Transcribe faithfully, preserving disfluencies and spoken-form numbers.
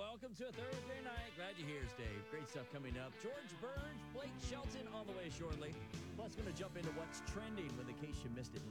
welcome to a Thursday night. Glad you're here, Dave. Great stuff coming up. George Burns, Blake Shelton on the way shortly. Plus, going to jump into what's trending with, in case you missed it